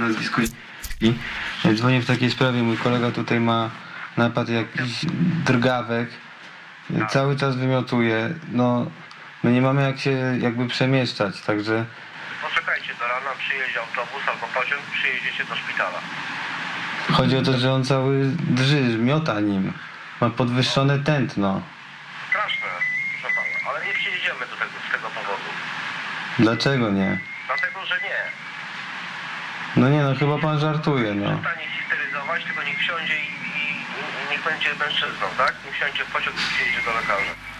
nazwisko i dzwonię w takiej sprawie. Mój kolega tutaj ma napad jakiś drgawek. Cały czas wymiotuje. No, my nie mamy jak się jakby przemieszczać, także... Poczekajcie, do rana przyjedzie autobus albo pociąg, przyjedziecie do szpitala. Chodzi o to, że on cały drży, miota nim. Ma podwyższone tętno. Straszne, proszę pana, ale nie przyjedziemy do tego, z tego powodu. Dlaczego nie? Dlatego, że nie. No nie, no chyba pan żartuje, no. Przestanie histeryzować, tylko niech wsiądzie i niech będzie mężczyzną, tak? Niech wsiądzie w pociąg i przyjedzie do lekarza.